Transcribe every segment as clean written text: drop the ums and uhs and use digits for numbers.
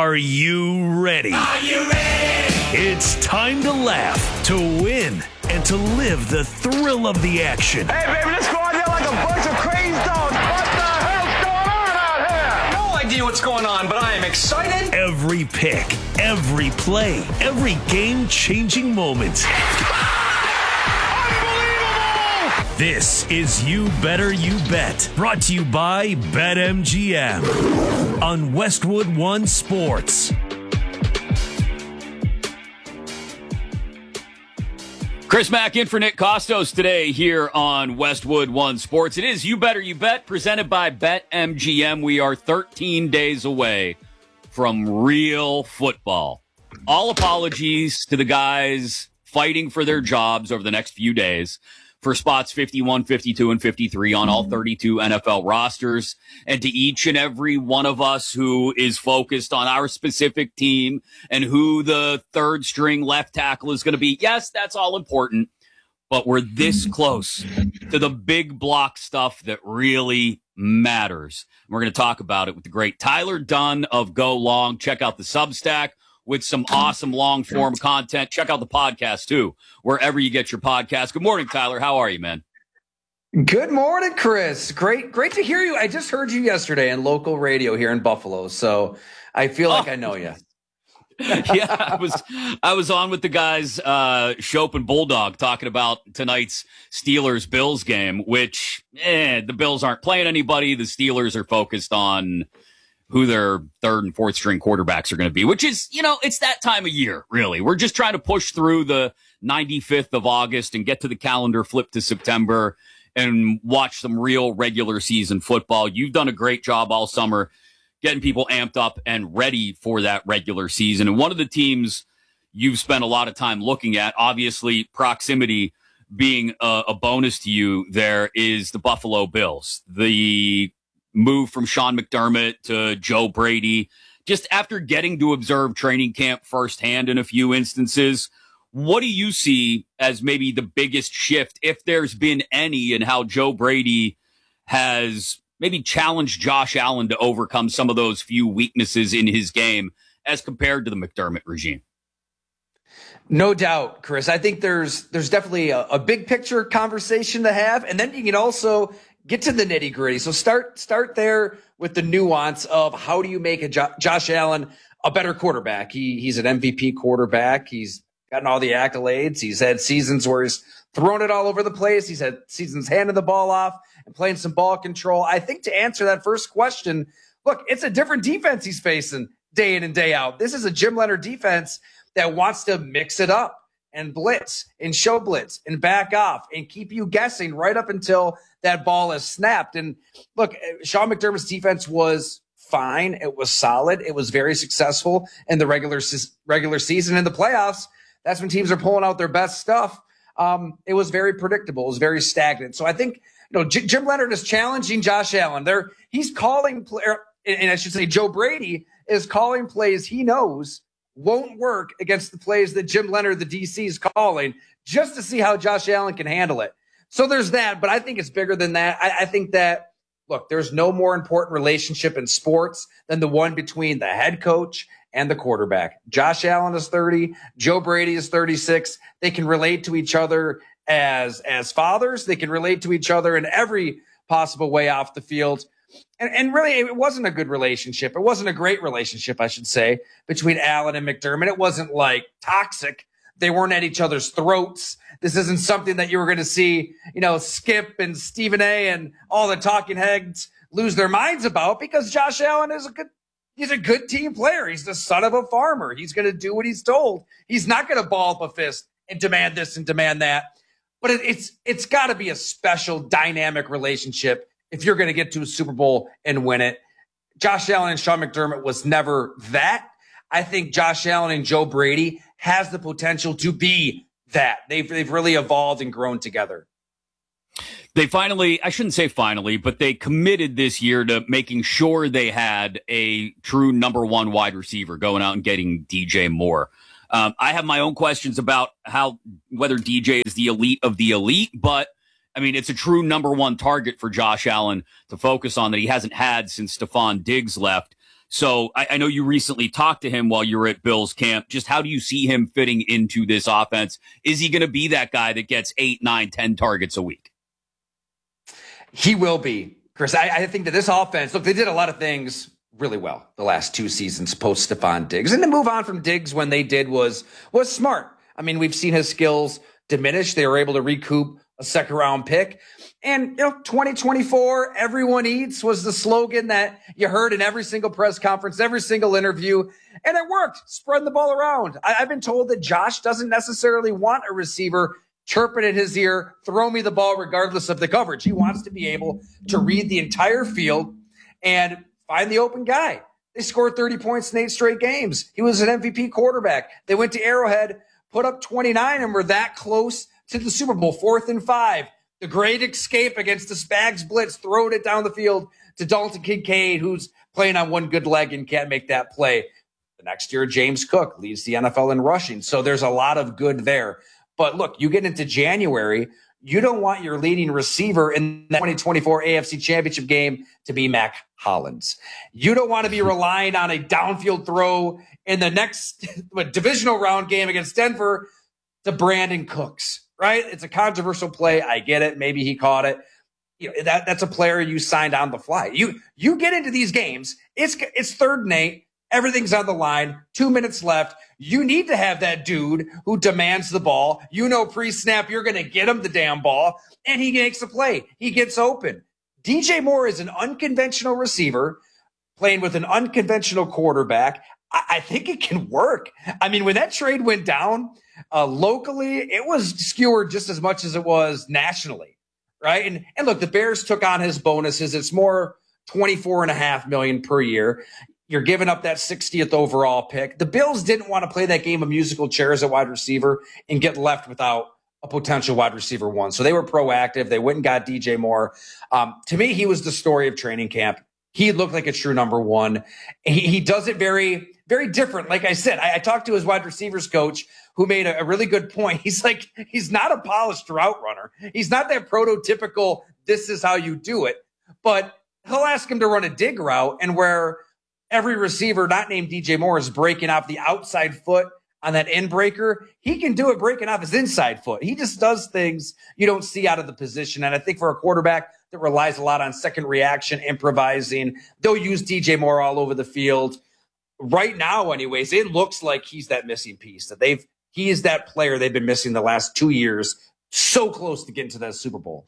Are you ready? Are you ready? It's time to laugh, to win, and to live the thrill of the action. Hey, baby, let's go out there like a bunch of crazy dogs. What the hell's going on out here? No idea what's going on, but I am excited. Every pick, every play, every game-changing moment. This is You Better You Bet, brought to you by BetMGM on Westwood One Sports. Chris Mack in for Nick Costos today here on Westwood One Sports. It is You Better You Bet, presented by BetMGM. We are 13 days away from real football. All apologies to the guys fighting for their jobs over the next few days for spots 51, 52, and 53 on all 32 NFL rosters, and to each and every one of us who is focused on our specific team and who the third string left tackle is going to be. Yes, that's all important, but we're this close to the big block stuff that really matters. We're going to talk about it with the great Tyler Dunn of Go Long. Check out the Substack with some awesome long-form content. Check out the podcast, too, wherever you get your podcast. Good morning, Tyler. How are you, man? Good morning, Chris. Great to hear you. I just heard you yesterday in local radio here in Buffalo, so I feel like I know you. Yeah, I was on with the guys, Shope and Bulldog, talking about tonight's Steelers-Bills game, which the Bills aren't playing anybody. The Steelers are focused on who their third and fourth string quarterbacks are going to be, which is, it's that time of year, really. We're just trying to push through the 95th of August and get to the calendar flip to September and watch some real regular season football. You've done a great job all summer getting people amped up and ready for that regular season. And one of the teams you've spent a lot of time looking at, obviously proximity being a bonus to you there, is the Buffalo Bills. The move from Sean McDermott to Joe Brady, just after getting to observe training camp firsthand in a few instances, what do you see as maybe the biggest shift, if there's been any, in how Joe Brady has maybe challenged Josh Allen to overcome some of those few weaknesses in his game as compared to the McDermott regime? No doubt, Chris. I think there's definitely a big picture conversation to have, and then you can also get to the nitty gritty. So start there with the nuance of how do you make a Josh Allen a better quarterback? He's an MVP quarterback. He's gotten all the accolades. He's had seasons where he's thrown it all over the place. He's had seasons handing the ball off and playing some ball control. I think to answer that first question, look, it's a different defense he's facing day in and day out. This is a Jim Leonhard defense that wants to mix it up and blitz and show blitz and back off and keep you guessing right up until that ball is snapped. And look, Sean McDermott's defense was fine. It was solid. It was very successful in the regular season. In the playoffs, that's when teams are pulling out their best stuff. It was very predictable. It was very stagnant. So I think, Jim Leonhard is challenging Josh Allen. He's calling, and I should say Joe Brady is calling plays he knows won't work against the plays that Jim Leonhard, the DC, is calling, just to see how Josh Allen can handle it. So there's that, but I think it's bigger than that. I think that, look, there's no more important relationship in sports than the one between the head coach and the quarterback. Josh Allen is 30. Joe Brady is 36. They can relate to each other as fathers. They can relate to each other in every possible way off the field. And really, it wasn't a good relationship. It wasn't a great relationship, I should say, between Allen and McDermott. It wasn't like toxic. They weren't at each other's throats. This isn't something that you were going to see, Skip and Stephen A. and all the talking heads lose their minds about, because Josh Allen is he's a good team player. He's the son of a farmer. He's going to do what he's told. He's not going to ball up a fist and demand this and demand that. But it's got to be a special dynamic relationship if you're going to get to a Super Bowl and win it. Josh Allen and Sean McDermott was never that. I think Josh Allen and Joe Brady has the potential to be that. They've really evolved and grown together. They finally, I shouldn't say finally, but they committed this year to making sure they had a true number one wide receiver, going out and getting DJ Moore. I have my own questions about whether DJ is the elite of the elite, but I mean, it's a true number one target for Josh Allen to focus on that he hasn't had since Stephon Diggs left. So I know you recently talked to him while you were at Bills camp. Just how do you see him fitting into this offense? Is he going to be that guy that gets 8, 9, 10 targets a week? He will be, Chris. I think that this offense, look, they did a lot of things really well the last 2 seasons post Stephon Diggs. And to move on from Diggs when they did was smart. I mean, we've seen his skills diminish. They were able to recoup a second-round pick. And, 2024, everyone eats was the slogan that you heard in every single press conference, every single interview. And it worked, spreading the ball around. I've been told that Josh doesn't necessarily want a receiver chirping in his ear, throw me the ball regardless of the coverage. He wants to be able to read the entire field and find the open guy. They scored 30 points in 8 straight games. He was an MVP quarterback. They went to Arrowhead, put up 29, and were that close to the Super Bowl, 4th and 5. The great escape against the Spags blitz, throwing it down the field to Dalton Kincaid, who's playing on one good leg and can't make that play. The next year, James Cook leads the NFL in rushing. So there's a lot of good there. But look, you get into January, you don't want your leading receiver in the 2024 AFC Championship game to be Mac Hollins. You don't want to be relying on a downfield throw in the next divisional round game against Denver to Brandon Cooks, right? It's a controversial play. I get it. Maybe he caught it. That's a player you signed on the fly. You get into these games. It's 3rd and 8. Everything's on the line. 2 minutes left. You need to have that dude who demands the ball. Pre-snap, you're going to get him the damn ball, and he makes the play. He gets open. DJ Moore is an unconventional receiver playing with an unconventional quarterback. I think it can work. I mean, when that trade went down locally, it was skewered just as much as it was nationally, right? And look, the Bears took on his bonuses. It's more $24.5 million per year. You're giving up that 60th overall pick. The Bills didn't want to play that game of musical chairs at wide receiver and get left without a potential wide receiver 1. So they were proactive. They went and got DJ Moore. To me, he was the story of training camp. He looked like a true number 1. He does it very, very different. Like I said, I talked to his wide receivers coach who made a really good point. He's like, he's not a polished route runner. He's not that prototypical, this is how you do it. But he'll ask him to run a dig route, and where every receiver not named DJ Moore is breaking off the outside foot on that end breaker, he can do it breaking off his inside foot. He just does things you don't see out of the position. And I think for a quarterback that relies a lot on second reaction, improvising, they'll use DJ Moore all over the field. Right now, anyways, it looks like he's that missing piece. He is that player they've been missing the last 2 years. So close to getting to that Super Bowl.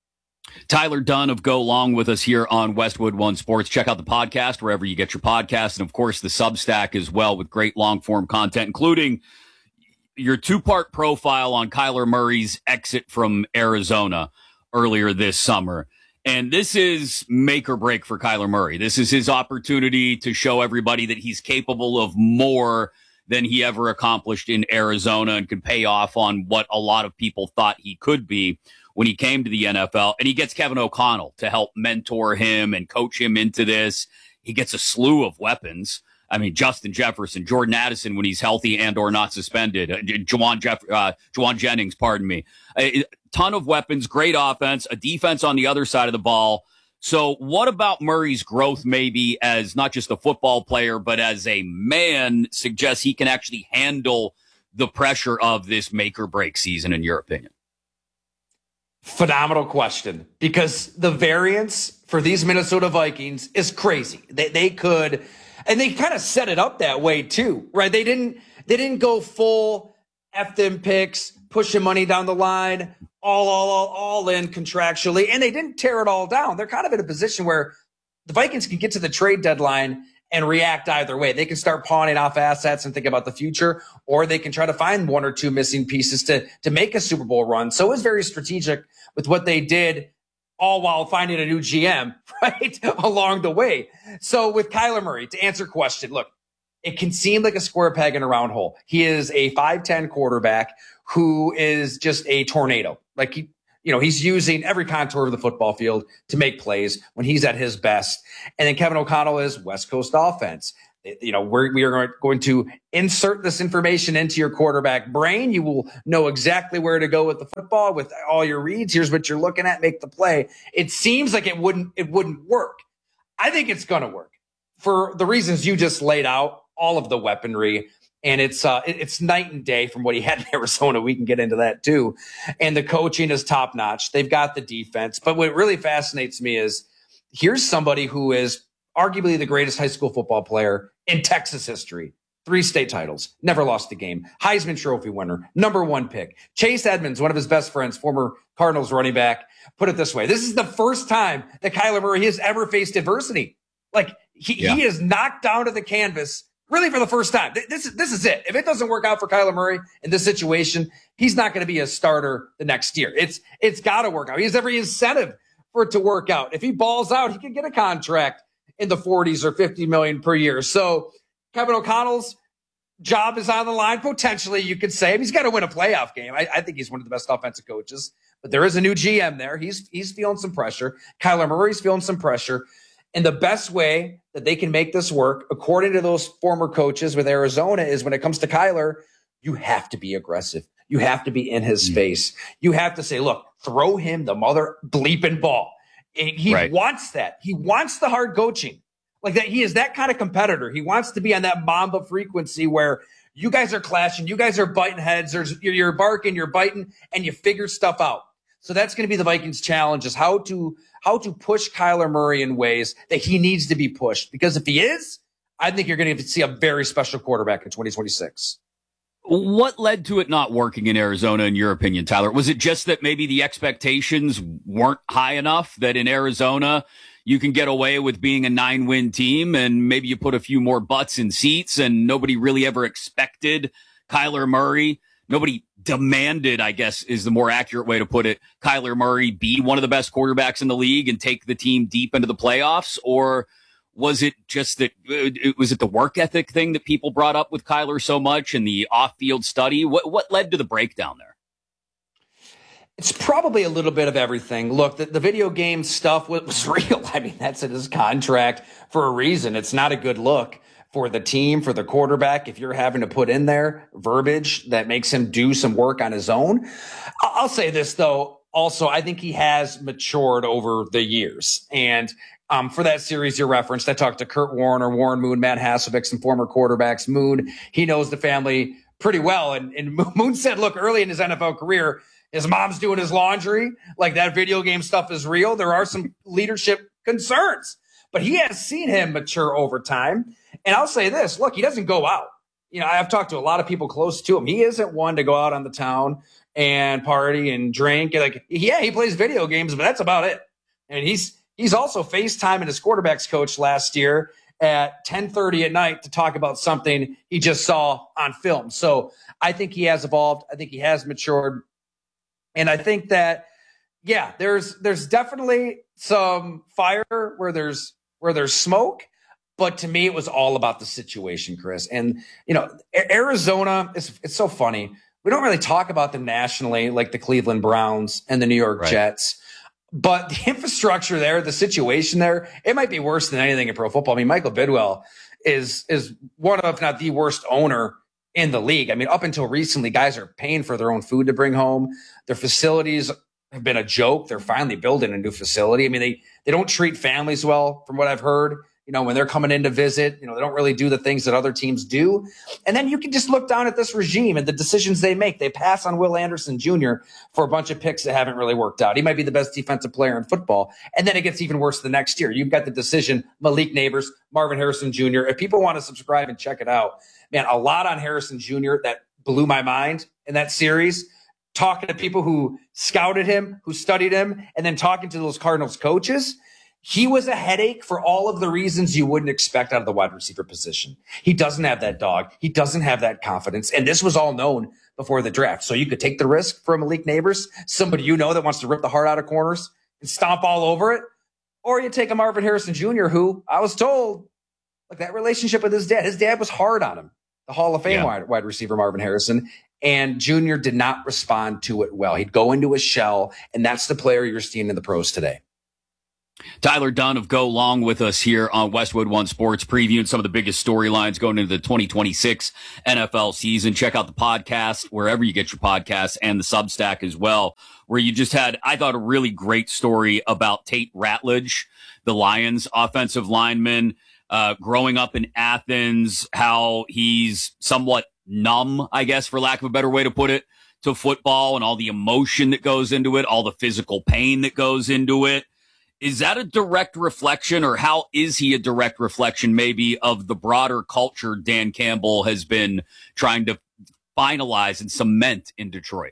Tyler Dunne of Go Long with us here on Westwood One Sports. Check out the podcast wherever you get your podcasts, and of course the Substack as well, with great long form content, including your 2-part profile on Kyler Murray's exit from Arizona earlier this summer. And this is make or break for Kyler Murray. This is his opportunity to show everybody that he's capable of more than he ever accomplished in Arizona, and could pay off on what a lot of people thought he could be when he came to the NFL. And he gets Kevin O'Connell to help mentor him and coach him into this. He gets a slew of weapons. I mean, Justin Jefferson, Jordan Addison when he's healthy and or not suspended, Juwan Jennings, pardon me. A ton of weapons, great offense, a defense on the other side of the ball. So what about Murray's growth maybe as not just a football player, but as a man suggests he can actually handle the pressure of this make or break season, in your opinion? Phenomenal question, because the variance for these Minnesota Vikings is crazy. They could, and they kind of set it up that way too, right? They didn't go full F them picks, pushing money down the line, all in contractually, and they didn't tear it all down. They're kind of in a position where the Vikings can get to the trade deadline and react either way. They can start pawning off assets and think about the future, or they can try to find 1 or 2 missing pieces to make a Super Bowl run. So it was very strategic with what they did, all while finding a new GM, right, along the way. So with Kyler Murray, to answer your question, look, it can seem like a square peg in a round hole. He is a 5'10" quarterback who is just a tornado. Like he's using every contour of the football field to make plays when he's at his best. And then Kevin O'Connell is West Coast offense. We are going to insert this information into your quarterback brain. You will know exactly where to go with the football with all your reads. Here's what you're looking at. Make the play. It seems like it wouldn't work. I think it's going to work for the reasons you just laid out, all of the weaponry. And it's night and day from what he had in Arizona. We can get into that too. And the coaching is top notch. They've got the defense. But what really fascinates me is here's somebody who is arguably the greatest high school football player in Texas history. 3 state titles, never lost a game. Heisman Trophy winner, #1 pick. Chase Edmonds, one of his best friends, former Cardinals running back. Put it this way. This is the first time that Kyler Murray has ever faced adversity. Like he is knocked down to the canvas really for the first time. This is it. If it doesn't work out for Kyler Murray in this situation, he's not going to be a starter the next year. It's got to work out. He has every incentive for it to work out. If he balls out, he can get a contract in the 40s or 50 million per year. So Kevin O'Connell's job is on the line. Potentially, you could say he's got to win a playoff game. I think he's one of the best offensive coaches, but there is a new GM there. He's feeling some pressure. Kyler Murray's feeling some pressure. And the best way that they can make this work, according to those former coaches with Arizona, is when it comes to Kyler, you have to be aggressive. You have to be in his face. You have to say, look, throw him the mother bleeping ball. He wants that. He wants the hard coaching. Like that, he is that kind of competitor. He wants to be on that Mamba frequency where you guys are clashing, you guys are butting heads, you're barking, you're biting, and you figure stuff out. So that's going to be the Vikings' challenge: is how to push Kyler Murray in ways that he needs to be pushed. Because if he is, I think you're going to see a very special quarterback in 2026. What led to it not working in Arizona, in your opinion, Tyler? Was it just that maybe the expectations weren't high enough, that in Arizona you can get away with being a 9-win team and maybe you put a few more butts in seats and nobody really ever expected Kyler Murray? Nobody demanded, I guess is the more accurate way to put it, Kyler Murray be one of the best quarterbacks in the league and take the team deep into the playoffs? Or was it just that was it the work ethic thing that people brought up with Kyler so much and the off-field study? What led to the breakdown there? It's probably a little bit of everything. Look, the video game stuff was real. I mean, that's in his contract for a reason. It's not a good look for the team, for the quarterback, if you're having to put in there verbiage that makes him do some work on his own. I'll say this, though. Also, I think he has matured over the years. And for that series you referenced, I talked to Kurt Warner, Warren Moon, Matt Hasselbeck, some former quarterbacks. Moon, he knows the family pretty well. And Moon said, look, early in his NFL career, his mom's doing his laundry. Like, that video game stuff is real. There are some leadership concerns, but he has seen him mature over time. And I'll say this, look, he doesn't go out. You know, I've talked to a lot of people close to him. He isn't one to go out on the town and party and drink. Like, yeah, he plays video games, but that's about it. And he's also FaceTiming his quarterbacks coach last year at 10:30 at night to talk about something he just saw on film. So I think he has evolved. I think he has matured. And I think that, yeah, there's definitely some fire where there's smoke. But to me, it was all about the situation, Chris. And, you know, Arizona, it's so funny. We don't really talk about them nationally like the Cleveland Browns and the New York Jets. But the infrastructure there, the situation there, it might be worse than anything in pro football. I mean, Michael Bidwell is one of, if not the worst owner in the league. I mean, up until recently, guys are paying for their own food to bring home. Their facilities have been a joke. They're finally building a new facility. I mean, they don't treat families well, from what I've heard. You know, when they're coming in to visit, you know, they don't really do the things that other teams do. And then you can just look down at this regime and the decisions they make. They pass on Will Anderson Jr. for a bunch of picks that haven't really worked out. He might be the best defensive player in football. And then it gets even worse the next year. You've got the decision, Malik Neighbors, Marvin Harrison Jr. If people want to subscribe and check it out, man, a lot on Harrison Jr. that blew my mind in that series. Talking to people who scouted him, who studied him, and then talking to those Cardinals coaches. He was a headache for all of the reasons you wouldn't expect out of the wide receiver position. He doesn't have that dog. He doesn't have that confidence. And this was all known before the draft. So you could take the risk for Malik Neighbors, somebody you know that wants to rip the heart out of corners and stomp all over it. Or you take a Marvin Harrison Jr., who I was told, like, that relationship with his dad was hard on him, the Hall of Fame wide receiver Marvin Harrison. And Jr. did not respond to it well. He'd go into a shell, and that's the player you're seeing in the pros today. Tyler Dunne of Go Long with us here on Westwood One Sports, previewing some of the biggest storylines going into the 2026 NFL season. Check out the podcast wherever you get your podcasts and the Substack as well, where you just had, I thought, a really great story about Tate Ratledge, the Lions offensive lineman. growing up in Athens, how he's somewhat numb, I guess, for lack of a better way to put it, to football and all the emotion that goes into it, all the physical pain that goes into it. Is that a direct reflection, or how is he a direct reflection maybe of the broader culture Dan Campbell has been trying to finalize and cement in Detroit?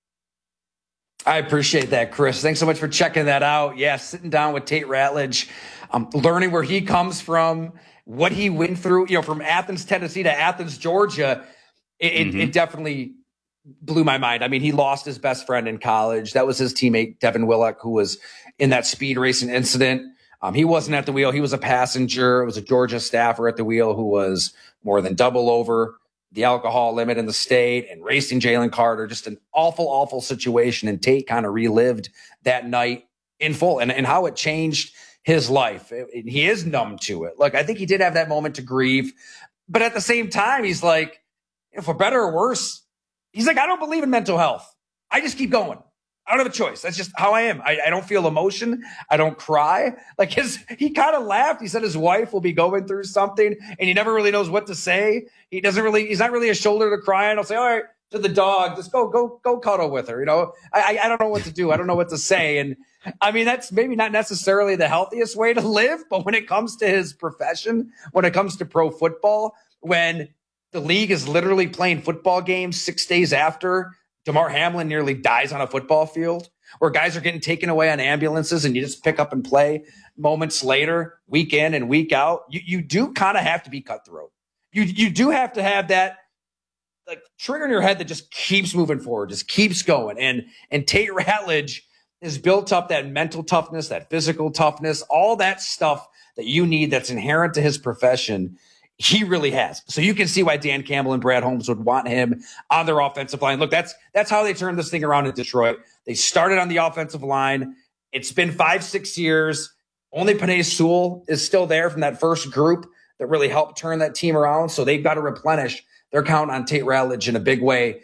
I appreciate that, Chris. Thanks so much for checking that out. Yeah, sitting down with Tate Ratledge, learning where he comes from, what he went through, from Athens, Tennessee to Athens, Georgia. It definitely blew my mind. I mean, he lost his best friend in college. That was his teammate, Devin Willock, who was in that speed racing incident. He wasn't at the wheel. He was a passenger. It was a Georgia staffer at the wheel who was more than double over the alcohol limit in the state and racing Jalen Carter. Just an awful, awful situation. And Tate kind of relived that night in full and how it changed his life. He is numb to it. Look, I think he did have that moment to grieve. But at the same time, he's like, for better or worse, he's like, I don't believe in mental health. I just keep going. I don't have a choice. That's just how I am. I don't feel emotion. I don't cry. Like he kind of laughed. He said his wife will be going through something and he never really knows what to say. He's not really a shoulder to cry on. I'll say, all right, to the dog, just go cuddle with her. I don't know what to do. I don't know what to say. And I mean, that's maybe not necessarily the healthiest way to live, but when it comes to his profession, when it comes to pro football, when the league is literally playing football games 6 days after Damar Hamlin nearly dies on a football field, where guys are getting taken away on ambulances and you just pick up and play moments later, week in and week out, you do kind of have to be cutthroat. You do have to have that like trigger in your head that just keeps moving forward, just keeps going. And Tate Ratledge has built up that mental toughness, that physical toughness, all that stuff that you need that's inherent to his profession. He really has. So you can see why Dan Campbell and Brad Holmes would want him on their offensive line. Look, that's how they turned this thing around in Detroit. They started on the offensive line. It's been 5-6 years. Only Penei Sewell is still there from that first group that really helped turn that team around. So they've got to replenish their count on Tate Ratledge in a big way.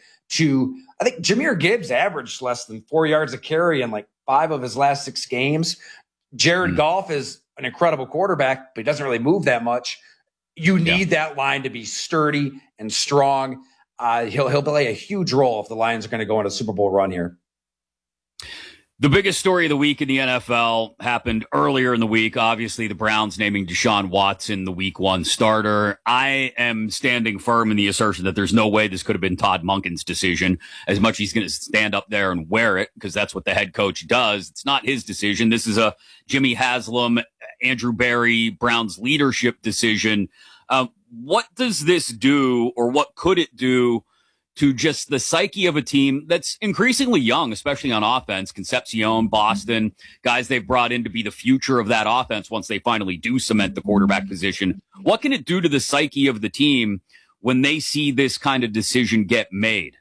I think Jahmyr Gibbs averaged less than 4 yards a carry in like 5 of his last 6 games. Jared Goff is an incredible quarterback, but he doesn't really move that much. You need that line to be sturdy and strong. He'll play a huge role if the Lions are going to go on a Super Bowl run here. The biggest story of the week in the NFL happened earlier in the week. Obviously, the Browns naming Deshaun Watson the Week 1 starter. I am standing firm in the assertion that there's no way this could have been Todd Monken's decision. As much as he's going to stand up there and wear it, because that's what the head coach does. It's not his decision. This is a Jimmy Haslam, Andrew Berry, Browns leadership decision. What does this do, or what could it do to just the psyche of a team that's increasingly young, especially on offense? Concepcion, Boston, guys they've brought in to be the future of that offense once they finally do cement the quarterback position. What can it do to the psyche of the team when they see this kind of decision get made?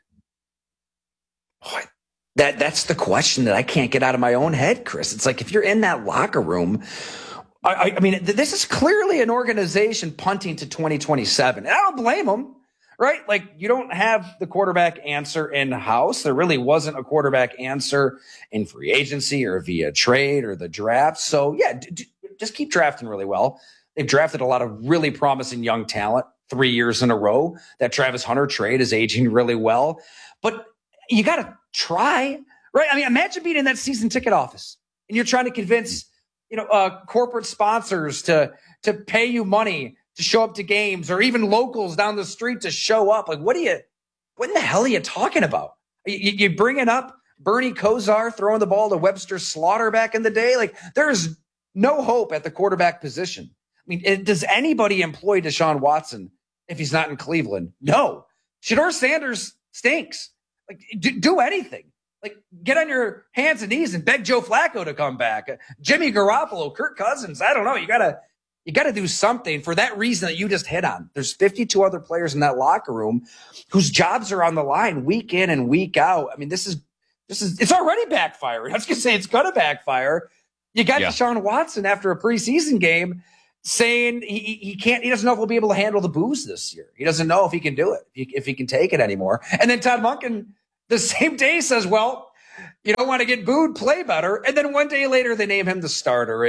That's the question that I can't get out of my own head, Chris. It's like if you're in that locker room, I mean, this is clearly an organization punting to 2027. And I don't blame them. Right? Like, you don't have the quarterback answer in-house. There really wasn't a quarterback answer in free agency or via trade or the draft. So, yeah, just keep drafting really well. They've drafted a lot of really promising young talent 3 years in a row. That Travis Hunter trade is aging really well. But you got to try, right? I mean, imagine being in that season ticket office and you're trying to convince, corporate sponsors to pay you money to show up to games, or even locals down the street to show up. Like, what in the hell are you talking about? You bringing up Bernie Kosar throwing the ball to Webster Slaughter back in the day? Like, there's no hope at the quarterback position. I mean, does anybody employ Deshaun Watson if he's not in Cleveland? No. Shedeur Sanders stinks. Like, do anything. Like, get on your hands and knees and beg Joe Flacco to come back. Jimmy Garoppolo, Kirk Cousins. I don't know. You got to do something for that reason that you just hit on. There's 52 other players in that locker room whose jobs are on the line week in and week out. I mean, it's already backfiring. I was going to say it's going to backfire. You got Deshaun Watson after a preseason game saying he doesn't know if he'll be able to handle the booze this year. He doesn't know if he can do it, if he can take it anymore. And then Todd Monken the same day says, well, you don't want to get booed, play better. And then one day later, they name him the starter.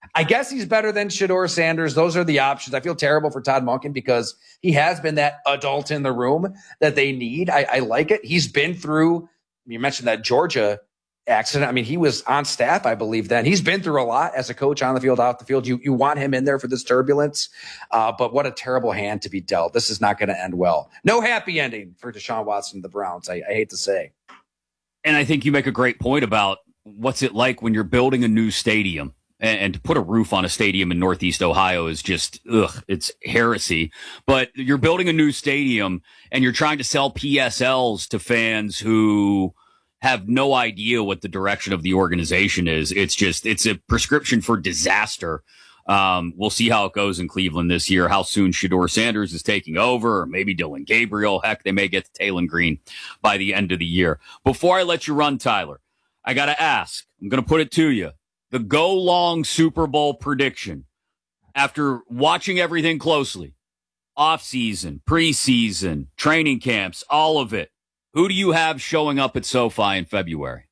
I guess he's better than Shedeur Sanders. Those are the options. I feel terrible for Todd Monken because he has been that adult in the room that they need. I like it. He's been through, you mentioned that Georgia accident. I mean, he was on staff, I believe, then. He's been through a lot as a coach on the field, off the field. You want him in there for this turbulence. But what a terrible hand to be dealt. This is not going to end well. No happy ending for Deshaun Watson and the Browns, I hate to say. And I think you make a great point about what's it like when you're building a new stadium. And to put a roof on a stadium in Northeast Ohio is just, it's heresy. But you're building a new stadium and you're trying to sell PSLs to fans who have no idea what the direction of the organization is. It's a prescription for disaster. We'll see how it goes in Cleveland this year, how soon Shedeur Sanders is taking over, or maybe Dillon Gabriel. Heck, they may get to Taylon Green by the end of the year. Before I let you run, Tyler, I got to ask, I'm going to put it to you. The Go Long Super Bowl prediction, after watching everything closely, offseason, preseason, training camps, all of it, who do you have showing up at SoFi in February?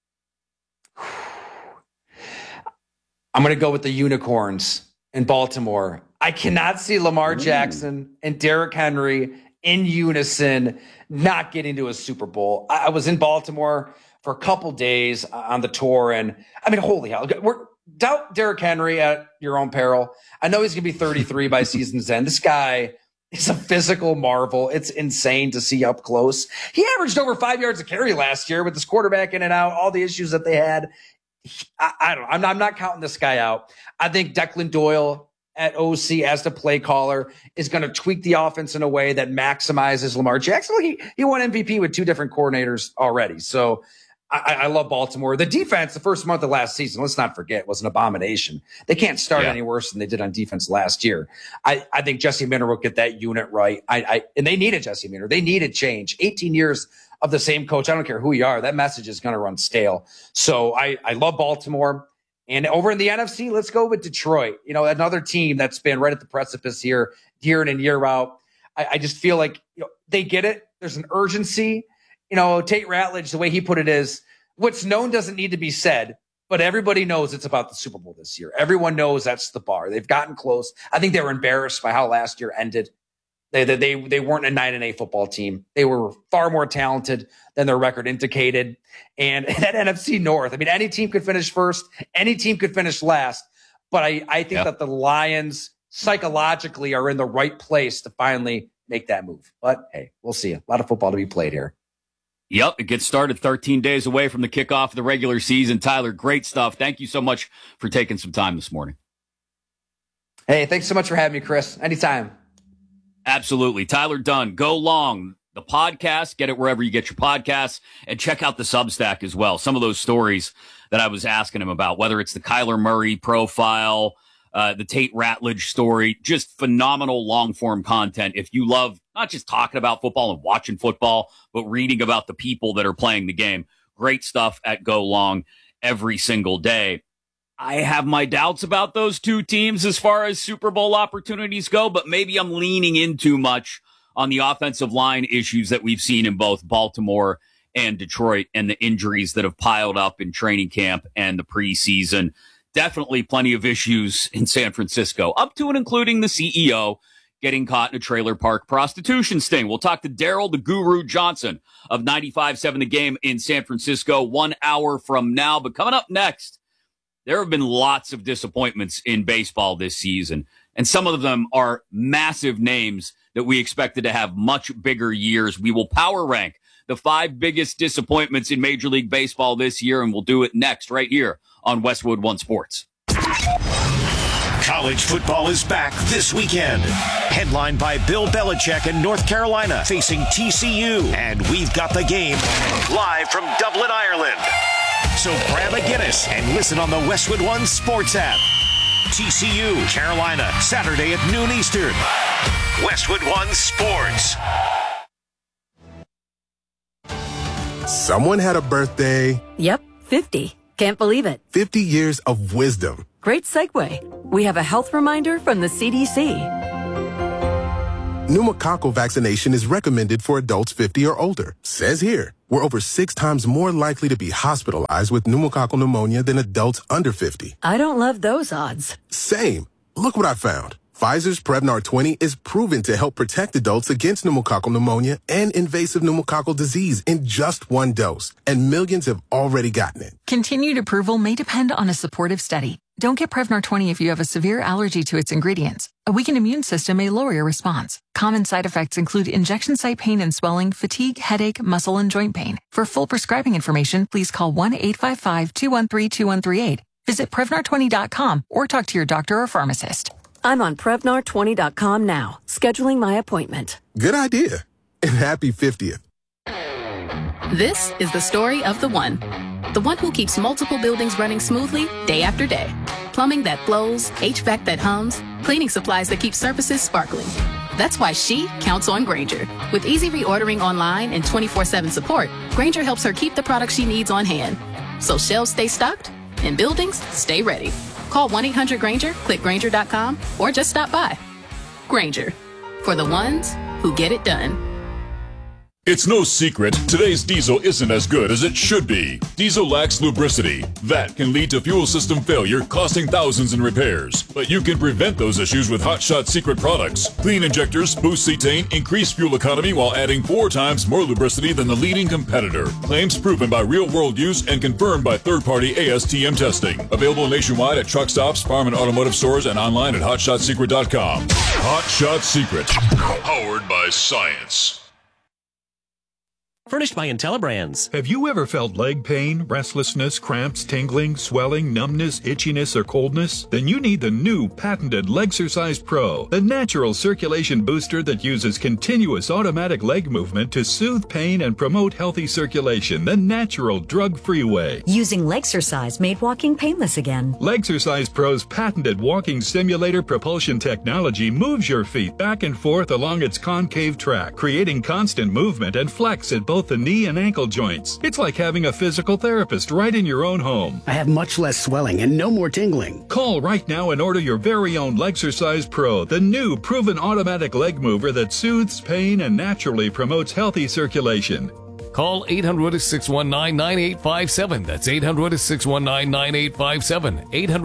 I'm going to go with the Unicorns in Baltimore. I cannot see Lamar Jackson and Derrick Henry in unison not getting to a Super Bowl. I was in Baltimore for a couple days on the tour, and I mean, holy hell. Doubt Derrick Henry at your own peril. I know he's going to be 33 by season's end. This guy is a physical marvel. It's insane to see up close. He averaged over 5 yards a carry last year with his quarterback in and out, all the issues that they had. I'm not counting this guy out. I think Declan Doyle at OC as the play caller is going to tweak the offense in a way that maximizes Lamar Jackson. He won MVP with 2 different coordinators already. So I love Baltimore. The defense, the first month of last season, let's not forget, was an abomination. They can't start any worse than they did on defense last year. I think Jesse Minter will get that unit right. And they needed Jesse Minter. They needed change. 18 years of the same coach. I don't care who you are. That message is going to run stale. So I love Baltimore. And over in the NFC, let's go with Detroit. You know, another team that's been right at the precipice here, year in and year out. I just feel like, they get it. There's an urgency. Tate Ratledge, the way he put it is, what's known doesn't need to be said, but everybody knows it's about the Super Bowl this year. Everyone knows that's the bar. They've gotten close. I think they were embarrassed by how last year ended. They weren't a 9-8 football team. They were far more talented than their record indicated. And that NFC North, I mean, any team could finish first. Any team could finish last. But I think that the Lions psychologically are in the right place to finally make that move. But, hey, we'll see. A lot of football to be played here. Yep, it gets started 13 days away from the kickoff of the regular season. Tyler, great stuff. Thank you so much for taking some time this morning. Hey, thanks so much for having me, Chris. Anytime. Absolutely. Tyler Dunne, Go Long, the podcast. Get it wherever you get your podcasts. And check out the Substack as well. Some of those stories that I was asking him about, whether it's the Kyler Murray profile, the Tate Ratledge story, just phenomenal long-form content. If you love not just talking about football and watching football, but reading about the people that are playing the game, great stuff at Go Long every single day. I have my doubts about those two teams as far as Super Bowl opportunities go, but maybe I'm leaning in too much on the offensive line issues that we've seen in both Baltimore and Detroit and the injuries that have piled up in training camp and the preseason. Definitely plenty of issues in San Francisco, up to and including the CEO getting caught in a trailer park prostitution sting. We'll talk to Daryl the Guru Johnson of 95.7 The Game in San Francisco 1 hour from now. But coming up next, there have been lots of disappointments in baseball this season, and some of them are massive names that we expected to have much bigger years. We will power rank the 5 biggest disappointments in Major League Baseball this year, and we'll do it next right here on Westwood One Sports. College football is back this weekend. Headlined by Bill Belichick in North Carolina facing TCU. And we've got the game live from Dublin, Ireland. So grab a Guinness and listen on the Westwood One Sports app. TCU, Carolina, Saturday at noon Eastern. Westwood One Sports. Someone had a birthday. Yep, 50. Can't believe it. 50 years of wisdom. Great segue. We have a health reminder from the CDC. Pneumococcal vaccination is recommended for adults 50 or older. Says here, We're over 6 times more likely to be hospitalized with pneumococcal pneumonia than adults under 50. I don't love those odds. Same. Look what I found. Pfizer's Prevnar 20 is proven to help protect adults against pneumococcal pneumonia and invasive pneumococcal disease in just 1 dose, and millions have already gotten it. Continued approval may depend on a supportive study. Don't get Prevnar 20 if you have a severe allergy to its ingredients. A weakened immune system may lower your response. Common side effects include injection site pain and swelling, fatigue, headache, muscle, and joint pain. For full prescribing information, please call 1-855-213-2138. Visit Prevnar20.com or talk to your doctor or pharmacist. I'm on Prevnar20.com now, scheduling my appointment. Good idea. And happy 50th. This is the story of the one who keeps multiple buildings running smoothly day after day. Plumbing that flows, HVAC that hums, cleaning supplies that keep surfaces sparkling. That's why she counts on Grainger. With easy reordering online and 24/7 support, Grainger helps her keep the products she needs on hand. So shelves stay stocked and buildings stay ready. Call 1-800-GRAINGER, click Grainger.com, or just stop by. Grainger, for the ones who get it done. It's no secret, today's diesel isn't as good as it should be. Diesel lacks lubricity. That can lead to fuel system failure, costing thousands in repairs. But you can prevent those issues with Hot Shot Secret products. Clean injectors boost cetane, increase fuel economy while adding 4 times more lubricity than the leading competitor. Claims proven by real-world use and confirmed by third-party ASTM testing. Available nationwide at truck stops, farm and automotive stores, and online at HotShotSecret.com. Hot Shot Secret. Powered by science. Furnished by IntelliBrands. Have you ever felt leg pain, restlessness, cramps, tingling, swelling, numbness, itchiness, or coldness? Then you need the new patented Legsercise Pro, the natural circulation booster that uses continuous automatic leg movement to soothe pain and promote healthy circulation the natural drug-free way. Using Legsercise made walking painless again. Legsercise Pro's patented walking simulator propulsion technology moves your feet back and forth along its concave track, creating constant movement and flex at both the knee and ankle joints. It's like having a physical therapist right in your own home. I have much less swelling and no more tingling. Call right now and order your very own Legsercise Pro, the new proven automatic leg mover that soothes pain and naturally promotes healthy circulation. Call 800-619-9857. That's 800-619-9857.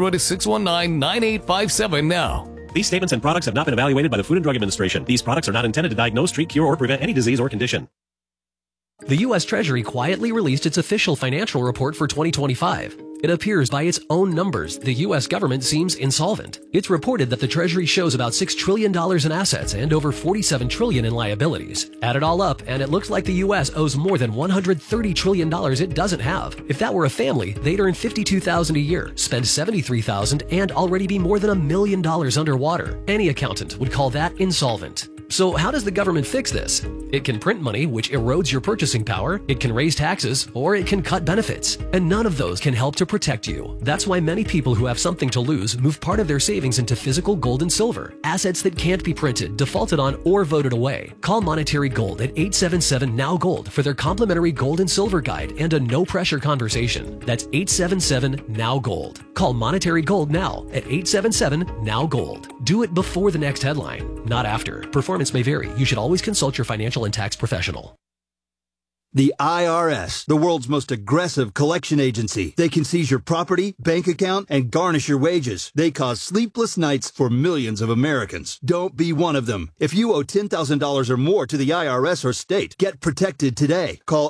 800-619-9857 now. These statements and products have not been evaluated by the Food and Drug Administration. These products are not intended to diagnose, treat, cure, or prevent any disease or condition. The U.S. Treasury quietly released its official financial report for 2025. It appears by its own numbers, the U.S. government seems insolvent. It's reported that the Treasury shows about $6 trillion in assets and over $47 trillion in liabilities. Add it all up, and it looks like the U.S. owes more than $130 trillion it doesn't have. If that were a family, they'd earn $52,000 a year, spend $73,000, and already be more than $1 million underwater. Any accountant would call that insolvent. So how does the government fix this? It can print money, which erodes your purchasing power, it can raise taxes, or it can cut benefits. And none of those can help to protect you. That's why many people who have something to lose move part of their savings into physical gold and silver, assets that can't be printed, defaulted on, or voted away. Call Monetary Gold at 877-NOW-GOLD for their complimentary gold and silver guide and a no-pressure conversation. That's 877-NOW-GOLD. Call Monetary Gold now at 877-NOW-GOLD. Do it before the next headline, not after. Performance may vary. You should always consult your financial and tax professional. The IRS, the world's most aggressive collection agency. They can seize your property, bank account, and garnish your wages. They cause sleepless nights for millions of Americans. Don't be one of them. If you owe $10,000 or more to the IRS or state, get protected today. Call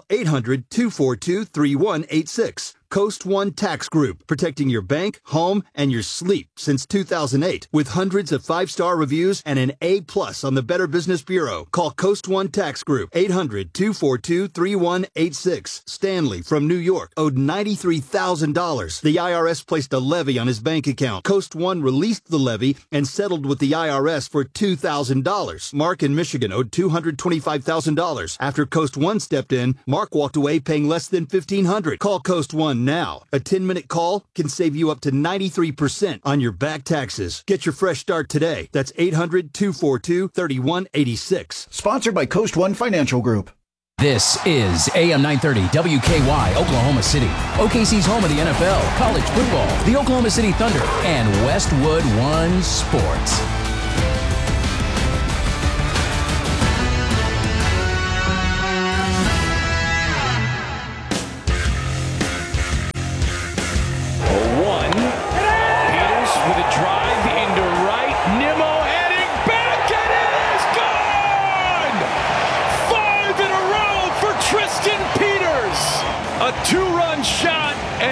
800-242-3186. Coast One Tax Group, protecting your bank, home, and your sleep since 2008. With hundreds of 5-star reviews and an A+ on the Better Business Bureau. Call Coast One Tax Group, 800-242-3186. Stanley from New York owed $93,000. The IRS placed a levy on his bank account. Coast One released the levy and settled with the IRS for $2,000. Mark in Michigan owed $225,000. After Coast One stepped in, Mark walked away paying less than $1,500. Call Coast One now. A 10-minute call can save you up to 93% on your back taxes. Get your fresh start today. That's 800-242-3186. Sponsored by Coast One Financial Group. This is AM 930 WKY, Oklahoma City. OKC's home of the NFL, college football, the Oklahoma City Thunder, and Westwood One Sports.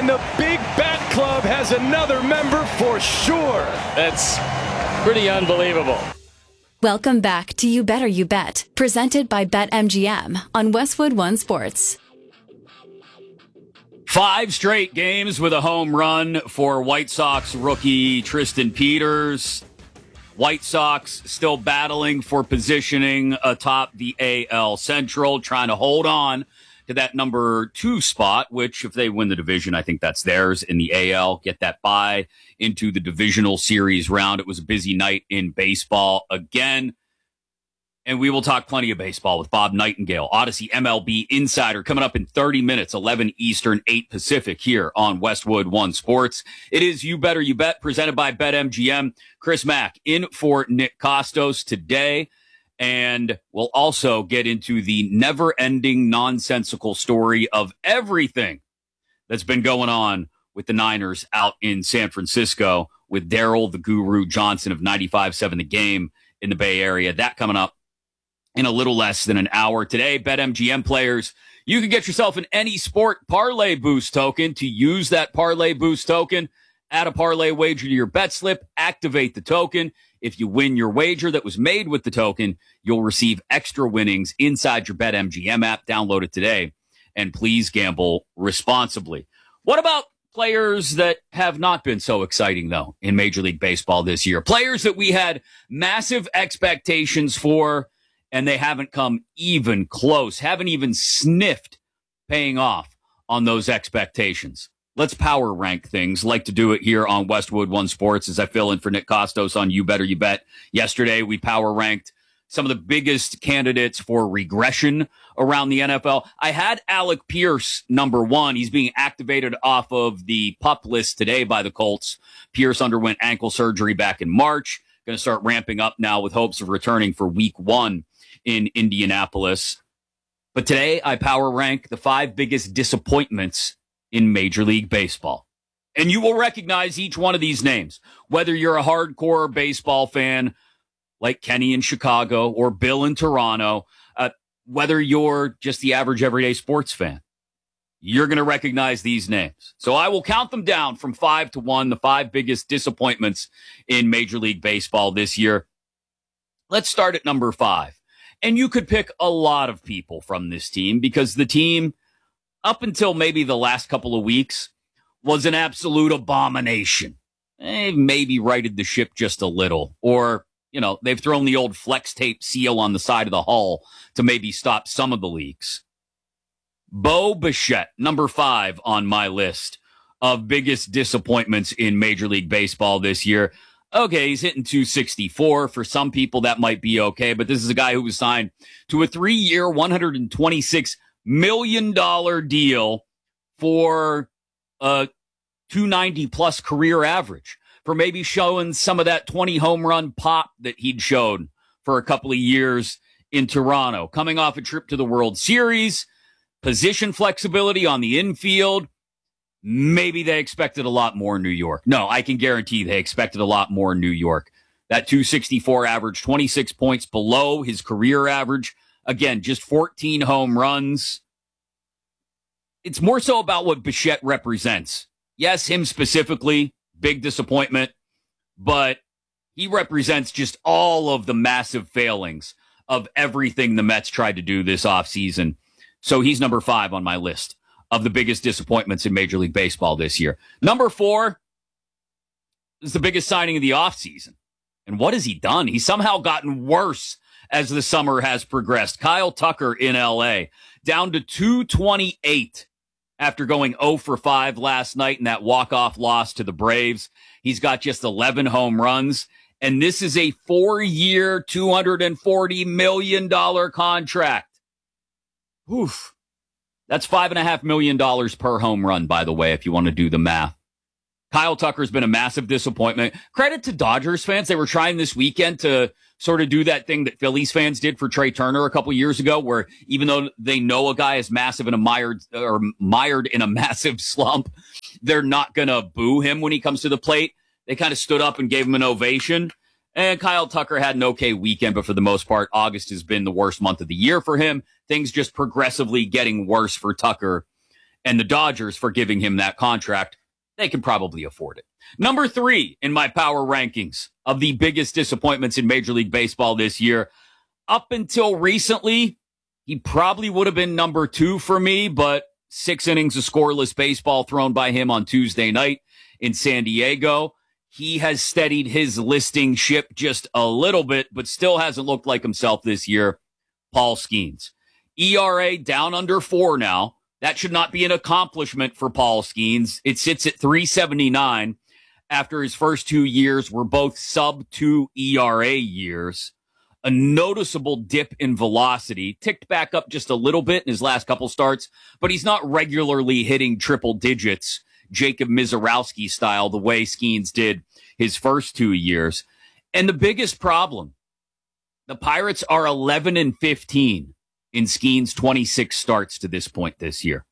And the Big Bat Club has another member for sure. That's pretty unbelievable. Welcome back to You Better You Bet, presented by BetMGM on Westwood One Sports. 5 straight games with a home run for White Sox rookie Tristan Peters. White Sox still battling for positioning atop the AL Central, trying to hold on to that number 2 spot, which if they win the division, I think that's theirs in the AL. Get that bye into the divisional series round. It was a busy night in baseball again. And we will talk plenty of baseball with Bob Nightingale, Odyssey MLB Insider, coming up in 30 minutes, 11 Eastern, 8 Pacific, here on Westwood One Sports. It is You Better You Bet, presented by BetMGM. Chris Mack in for Nick Costos today. And we'll also get into the never-ending nonsensical story of everything that's been going on with the Niners out in San Francisco with Daryl the Guru Johnson of 95.7 The Game in the Bay Area. That coming up in a little less than an hour. Today, BetMGM players, you can get yourself an Any Sport Parlay Boost token. To use that Parlay Boost token, add a parlay wager to your bet slip, activate the token. If you win your wager that was made with the token, you'll receive extra winnings inside your BetMGM app. Download it today, and please gamble responsibly. What about players that have not been so exciting, though, in Major League Baseball this year? Players that we had massive expectations for, and they haven't come even close, haven't even sniffed paying off on those expectations. Let's power rank things. Like to do it here on Westwood One Sports as I fill in for Nick Costos on You Better You Bet. Yesterday, we power ranked some of the biggest candidates for regression around the NFL. I had Alec Pierce number 1. He's being activated off of the PUP list today by the Colts. Pierce underwent ankle surgery back in March. Going to start ramping up now with hopes of returning for week 1 in Indianapolis. But today, I power rank the 5 biggest disappointments in Major League Baseball. And you will recognize each one of these names, whether you're a hardcore baseball fan like Kenny in Chicago or Bill in Toronto, whether you're just the average everyday sports fan. You're going to recognize these names. So I will count them down from 5 to 1, the 5 biggest disappointments in Major League Baseball this year. Let's start at number 5. And you could pick a lot of people from this team because the team, up until maybe the last couple of weeks, was an absolute abomination. Maybe righted the ship just a little. Or, they've thrown the old flex tape seal on the side of the hull to maybe stop some of the leaks. Bo Bichette, number 5 on my list of biggest disappointments in Major League Baseball this year. Okay, he's hitting 264. For some people, that might be okay, but this is a guy who was signed to a 3-year, $126 million deal for a 290-plus career average, for maybe showing some of that 20 home run pop that he'd showed for a couple of years in Toronto. Coming off a trip to the World Series, position flexibility on the infield. Maybe they expected a lot more in New York. No, I can guarantee they expected a lot more in New York. That 264 average, 26 points below his career average. Again, just 14 home runs. It's more so about what Bichette represents. Yes, him specifically, big disappointment, but he represents just all of the massive failings of everything the Mets tried to do this offseason. So he's number 5 on my list of the biggest disappointments in Major League Baseball this year. Number 4 is the biggest signing of the offseason. And what has he done? He's somehow gotten worse as the summer has progressed. Kyle Tucker in L.A., down to 228 after going 0 for 5 last night in that walk-off loss to the Braves. He's got just 11 home runs. And this is a 4-year, $240 million contract. Oof. That's $5.5 million per home run, by the way, if you want to do the math. Kyle Tucker's been a massive disappointment. Credit to Dodgers fans. They were trying this weekend to sort of do that thing that Phillies fans did for Trey Turner a couple years ago, where even though they know a guy is massive and mired in a massive slump, they're not going to boo him when he comes to the plate. They kind of stood up and gave him an ovation. And Kyle Tucker had an okay weekend, but for the most part, August has been the worst month of the year for him. Things just progressively getting worse for Tucker and the Dodgers for giving him that contract. They can probably afford it. Number 3 in my power rankings of the biggest disappointments in Major League Baseball this year. Up until recently, he probably would have been number 2 for me, but 6 innings of scoreless baseball thrown by him on Tuesday night in San Diego. He has steadied his listing ship just a little bit, but still hasn't looked like himself this year. Paul Skeens. ERA down under 4 now. That should not be an accomplishment for Paul Skeens. It sits at 3.79 after his first 2 years were both sub-2 ERA years. A noticeable dip in velocity, ticked back up just a little bit in his last couple starts, but he's not regularly hitting triple digits, Jacob Mizorowski style, the way Skeens did his first 2 years. And the biggest problem, the Pirates are 11-15 in Skeens' 26 starts to this point this year.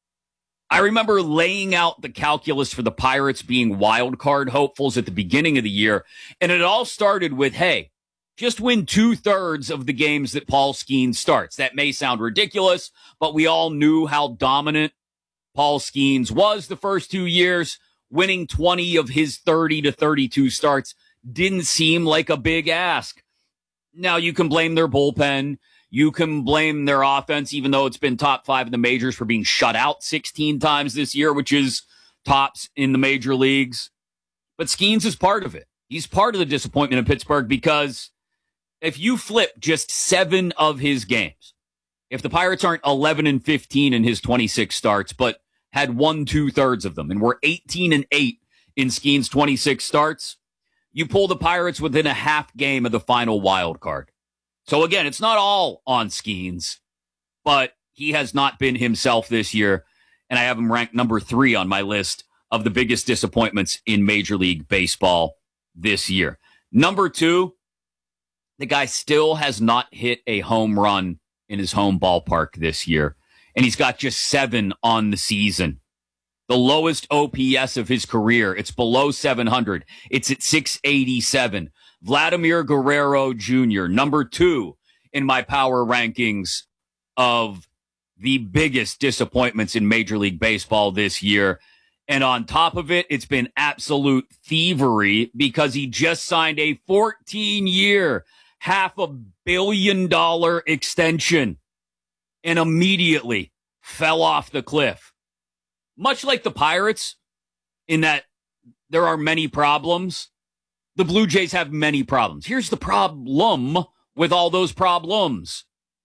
I remember laying out the calculus for the Pirates being wild card hopefuls at the beginning of the year, and it all started with, hey, just win 2/3 of the games that Paul Skeens starts. That may sound ridiculous, but we all knew how dominant Paul Skeens was the first 2 years. Winning 20 of his 30 to 32 starts didn't seem like a big ask. Now, you can blame their bullpen. You can blame their offense, even though it's been top 5 in the majors, for being shut out 16 times this year, which is tops in the major leagues. But Skeens is part of it. He's part of the disappointment in Pittsburgh because if you flip just 7 of his games, if the Pirates aren't 11-15 in his 26 starts, but had won 2/3 of them and were 18-8 in Skeens' 26 starts, you pull the Pirates within a half game of the final wild card. So again, it's not all on Skeens, but he has not been himself this year, and I have him ranked number 3 on my list of the biggest disappointments in Major League Baseball this year. Number 2, the guy still has not hit a home run in his home ballpark this year, and he's got just 7 on the season. The lowest OPS of his career, it's below 700. It's at 687. Vladimir Guerrero Jr., number 2 in my power rankings of the biggest disappointments in Major League Baseball this year. And on top of it, it's been absolute thievery because he just signed a 14-year, $500 million extension and immediately fell off the cliff. Much like the Pirates, in that there are many problems, the Blue Jays have many problems. Here's the problem with all those problems.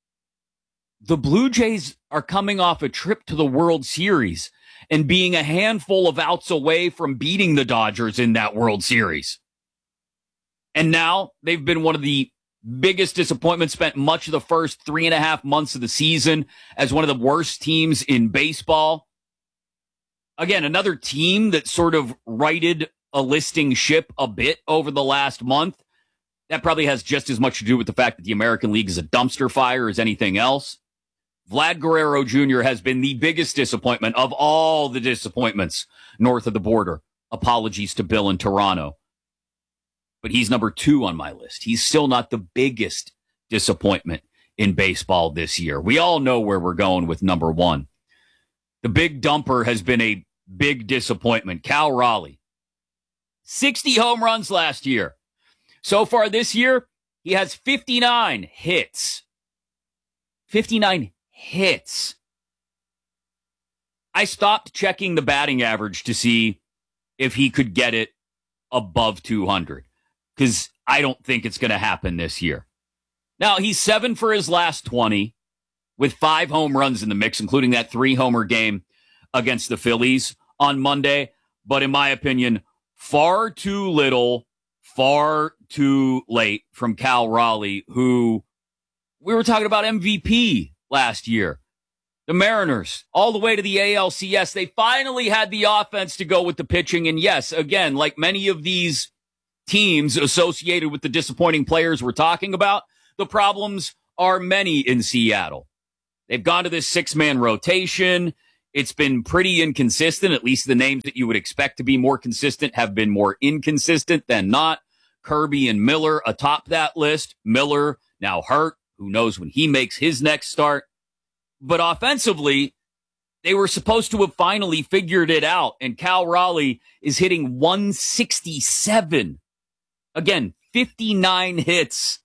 The Blue Jays are coming off a trip to the World Series and being a handful of outs away from beating the Dodgers in that World Series. And now they've been one of the biggest disappointments, spent much of the first 3.5 months of the season as one of the worst teams in baseball. Again, another team that sort of righted a listing ship a bit over the last month. That probably has just as much to do with the fact that the American League is a dumpster fire as anything else. Vlad Guerrero Jr. has been the biggest disappointment of all the disappointments north of the border. Apologies to Bill in Toronto. But he's number 2 on my list. He's still not the biggest disappointment in baseball this year. We all know where we're going with number 1. The big dumper has been a big disappointment. Cal Raleigh. 60 home runs last year. So far this year, he has 59 hits. 59 hits. I stopped checking the batting average to see if he could get it above 200, because I don't think it's going to happen this year. Now, he's 7 for his last 20 with 5 home runs in the mix, including that 3-homer game against the Phillies on Monday. But in my opinion, far too little, far too late from Cal Raleigh, who we were talking about MVP last year. The Mariners, all the way to the ALCS, they finally had the offense to go with the pitching. And yes, again, like many of these teams associated with the disappointing players we're talking about, the problems are many in Seattle. They've gone to this 6-man rotation. It's been pretty inconsistent. At least the names that you would expect to be more consistent have been more inconsistent than not. Kirby and Miller atop that list. Miller now hurt. Who knows when he makes his next start? But offensively, They were supposed to have finally figured it out, and Cal Raleigh is hitting 167. Again, 59 hits.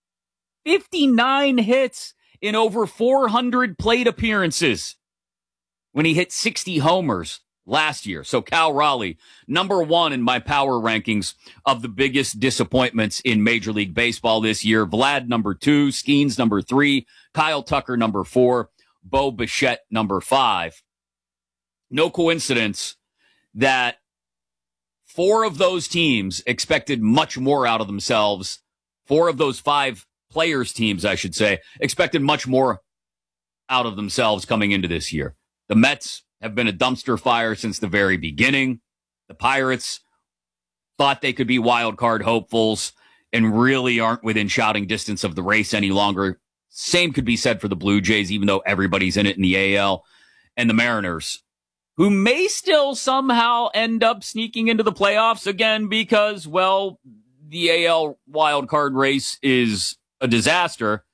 59 hits in over 400 plate appearances when he hit 60 homers last year. So Cal Raleigh, number one in my power rankings of the biggest disappointments in Major League Baseball this year. Vlad, number 2. Skeens, number 3. Kyle Tucker, number 4. Bo Bichette, number 5. No coincidence that 4 of those teams expected much more out of themselves. 4 of those 5 players' teams, I should say, expected much more out of themselves coming into this year. The Mets have been a dumpster fire since the very beginning. The Pirates thought they could be wild card hopefuls and really aren't within shouting distance of the race any longer. Same could be said for the Blue Jays, even though everybody's in it in the AL. And the Mariners, who may still somehow end up sneaking into the playoffs again because, well, the AL wild card race is a disaster,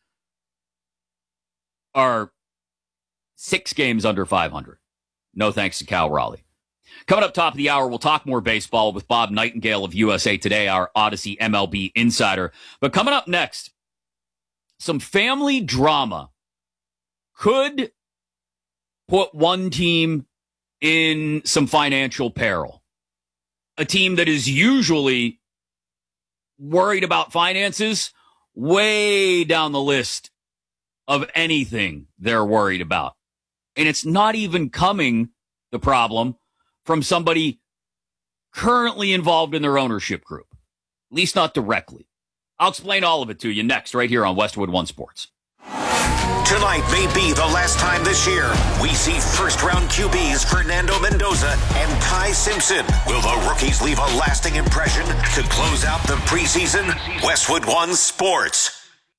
are 6 games under 500. No thanks to Cal Raleigh. Coming up top of the hour, we'll talk more baseball with Bob Nightingale of USA Today, our Odyssey MLB insider. But coming up next, some family drama could put one team in some financial peril. A team that is usually worried about finances, way down the list of anything they're worried about. And it's not even coming, the problem, from somebody currently involved in their ownership group. At least not directly. I'll explain all of it to you next, right here on Westwood One Sports. Tonight may be the last time this year we see first-round QBs Fernando Mendoza and Ty Simpson. Will the rookies leave a lasting impression to close out the preseason? Westwood One Sports.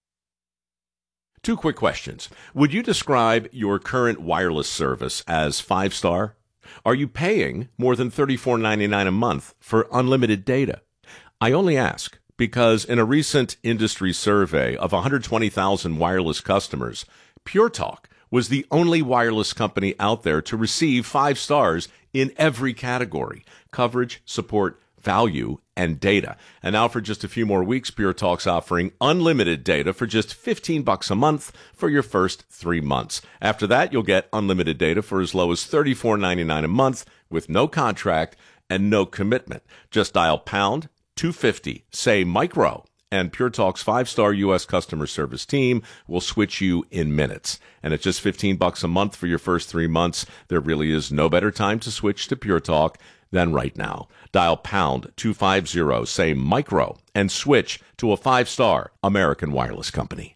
2 quick questions. Would you describe your current wireless service as 5-star? Are you paying more than $34.99 a month for unlimited data? I only ask because in a recent industry survey of 120,000 wireless customers, Pure Talk was the only wireless company out there to receive 5 stars in every category: coverage, support, value, and data. And now for just a few more weeks, Pure Talk's offering unlimited data for just $15 a month for your first 3 months. After that, you'll get unlimited data for as low as $34.99 a month with no contract and no commitment. Just dial pound 250, say micro, and Pure Talk's 5-star U.S. customer service team will switch you in minutes. And at just $15 a month for your first 3 months, there really is no better time to switch to Pure Talk than right now. Dial pound 250, say micro, and switch to a 5-star American wireless company.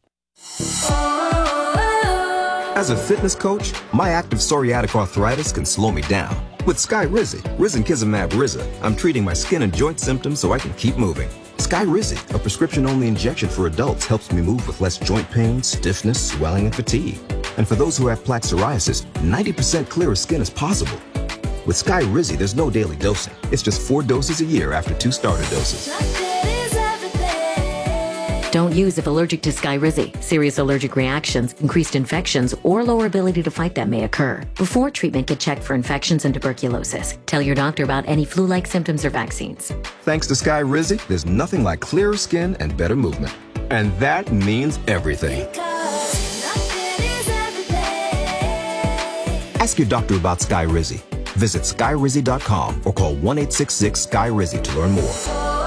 As a fitness coach, my active psoriatic arthritis can slow me down. With Skyrizi, risankizumab Riza, I'm treating my skin and joint symptoms so I can keep moving. Skyrizi, a prescription-only injection for adults, helps me move with less joint pain, stiffness, swelling, and fatigue. And for those who have plaque psoriasis, 90% clearer skin is possible. With Skyrizi, there's no daily dosing. It's just 4 doses a year after 2 starter doses. Don't use if allergic to Skyrizi. Serious allergic reactions, increased infections, or lower ability to fight them may occur. Before treatment, get checked for infections and tuberculosis. Tell your doctor about any flu-like symptoms or vaccines. Thanks to Skyrizi, there's nothing like clearer skin and better movement. And that means everything. Ask your doctor about Skyrizi. Visit Skyrizi.com or call 1-866-SKY-RIZI to learn more.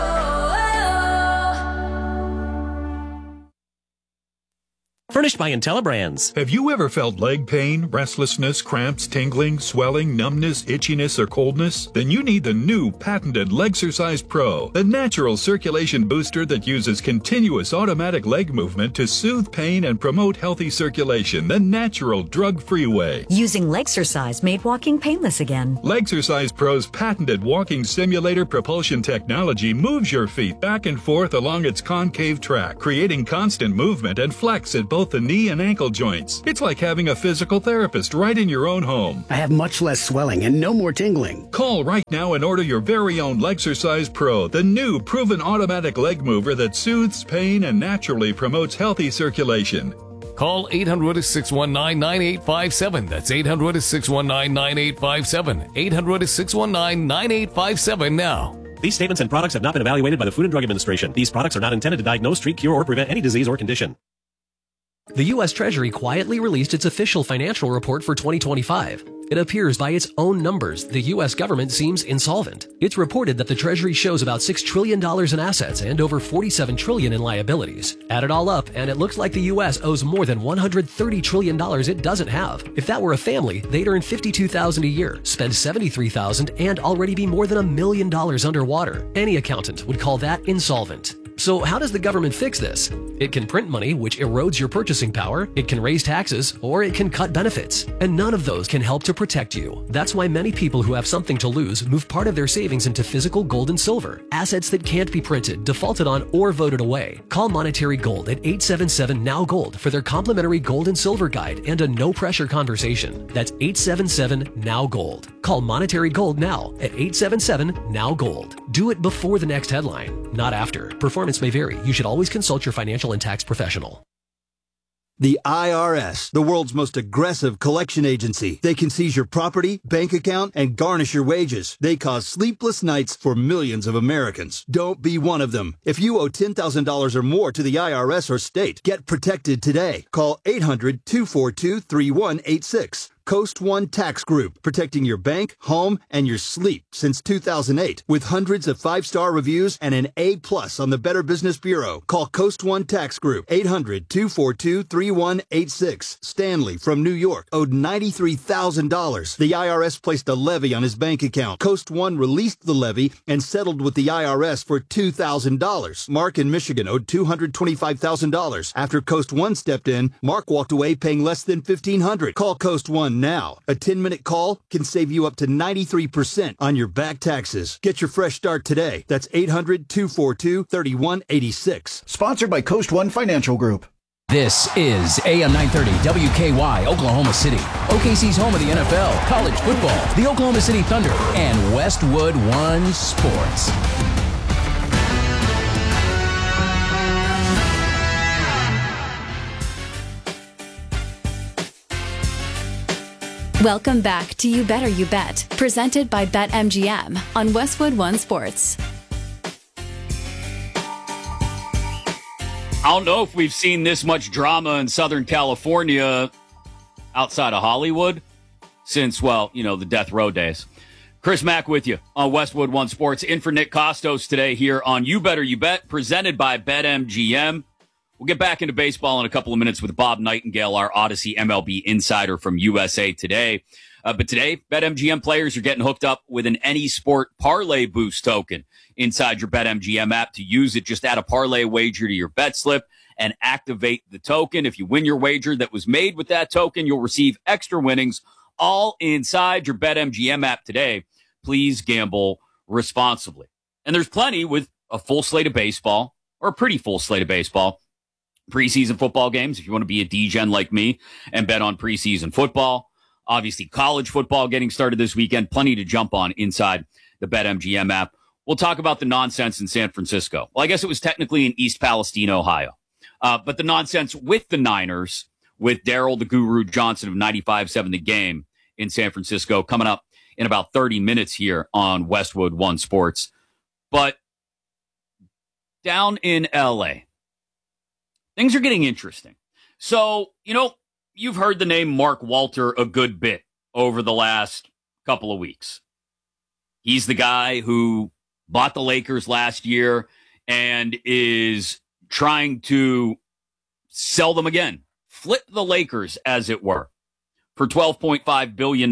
Furnished by IntelliBrands. Have you ever felt leg pain, restlessness, cramps, tingling, swelling, numbness, itchiness, or coldness? Then you need the new patented Legsercise Pro, the natural circulation booster that uses continuous automatic leg movement to soothe pain and promote healthy circulation the natural drug-free way. Using Legsercise made walking painless again. Legsercise Pro's patented walking simulator propulsion technology moves your feet back and forth along its concave track, creating constant movement and flex at both the knee and ankle joints. It's like having a physical therapist right in your own home. I have much less swelling and no more tingling. Call right now and order your very own Legsercise Pro, the new proven automatic leg mover that soothes pain and naturally promotes healthy circulation. Call 800-619-9857. That's 800-619-9857. 800-619-9857 now. These statements and products have not been evaluated by the Food and Drug Administration. These products are not intended to diagnose, treat, cure, or prevent any disease or condition. The U.S. Treasury quietly released its official financial report for 2025. It appears by its own numbers, the U.S. government seems insolvent. It's reported that the Treasury shows about $6 trillion in assets and over $47 trillion in liabilities. Add it all up, and it looks like the U.S. owes more than $130 trillion it doesn't have. If that were a family, they'd earn $52,000 a year, spend $73,000, and already be more than $1 million underwater. Any accountant would call that insolvent. So how does the government fix this? It can print money, which erodes your purchasing power, it can raise taxes, or it can cut benefits. And none of those can help to protect you. That's why many people who have something to lose move part of their savings into physical gold and silver, assets that can't be printed, defaulted on, or voted away. Call Monetary Gold at 877-NOW-GOLD for their complimentary gold and silver guide and a no-pressure conversation. That's 877-NOW-GOLD. Call Monetary Gold now at 877-NOW-GOLD. Do it before the next headline, not after. Performance may vary. You should always consult your financial and tax professional. The IRS, the world's most aggressive collection agency. They can seize your property, bank account, and garnish your wages. They cause sleepless nights for millions of Americans. Don't be one of them. If you owe $10,000 or more to the IRS or state, get protected today. Call 800-242-3186. Coast One Tax Group, protecting your bank, home, and your sleep since 2008. With hundreds of 5-star reviews and an A+ on the Better Business Bureau. Call Coast One Tax Group, 800-242-3186. Stanley from New York owed $93,000. The IRS placed a levy on his bank account. Coast One released the levy and settled with the IRS for $2,000. Mark in Michigan owed $225,000. After Coast One stepped in, Mark walked away paying less than $1,500. Call Coast One now. A 10-minute call can save you up to 93% on your back taxes. Get your fresh start today. That's 800-242-3186. Sponsored by Coast One Financial Group. This is AM 930 WKY, Oklahoma City. OKC's home of the NFL, college football, the Oklahoma City Thunder, and Westwood One Sports. Welcome back to You Better You Bet, presented by BetMGM on Westwood One Sports. I don't know if we've seen this much drama in Southern California outside of Hollywood since, well, you know, the death row days. Chris Mack with you on Westwood One Sports. In for Nick Costos today here on You Better You Bet, presented by BetMGM. We'll get back into baseball in a couple of minutes with Bob Nightingale, our Odyssey MLB insider from USA Today. But today, BetMGM players are getting hooked up with an Any Sport Parlay Boost token inside your BetMGM app. To use it, just add a parlay wager to your bet slip and activate the token. If you win your wager that was made with that token, you'll receive extra winnings all inside your BetMGM app today. Please gamble responsibly. And there's plenty with a full slate of baseball, or a pretty full slate of baseball. Preseason football games, if you want to be a D-gen like me and bet on preseason football. Obviously, college football getting started this weekend. Plenty to jump on inside the BetMGM app. We'll talk about the nonsense in San Francisco. Well, I guess it was technically in East Palestine, Ohio. But the nonsense with the Niners, with Daryl the Guru Johnson of 95.7 The Game in San Francisco, coming up in about 30 minutes here on Westwood One Sports. But down in L.A., things are getting interesting. So, you know, you've heard the name Mark Walter a good bit over the last couple of weeks. He's the guy who bought the Lakers last year and is trying to sell them again, flip the Lakers, as it were, for $12.5 billion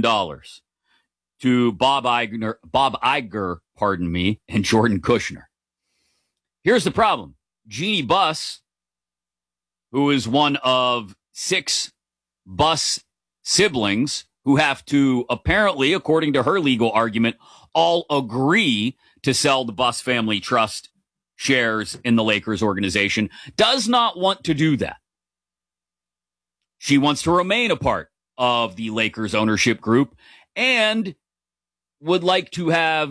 to Bob Iger, and Jordan Kushner. Here's the problem. Jeannie Buss, who is one of 6 Buss siblings who have to, apparently, according to her legal argument, all agree to sell the Buss family trust shares in the Lakers organization, does not want to do that. She wants to remain a part of the Lakers ownership group and would like to have